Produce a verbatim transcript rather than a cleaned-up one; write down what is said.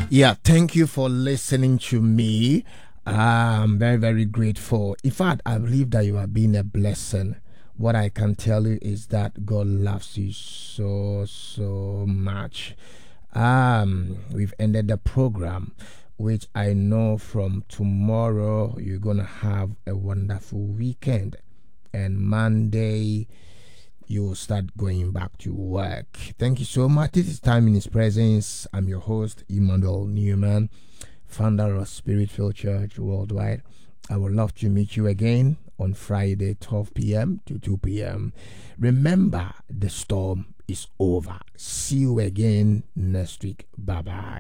Yeah, thank you for listening to me. I'm very, very grateful. In fact, I believe that you have been a blessing. What I can tell you is that God loves you so, so much. Um, we've ended the program, which I know from tomorrow you're gonna have a wonderful weekend, and Monday you'll start going back to work. Thank you so much. This is Time in His Presence. I'm your host, Emmanuel Newman, founder of Spirit-Filled Church Worldwide. I would love to meet you again on Friday, twelve p.m. to two p.m. Remember, the storm is over. See you again next week. Bye-bye.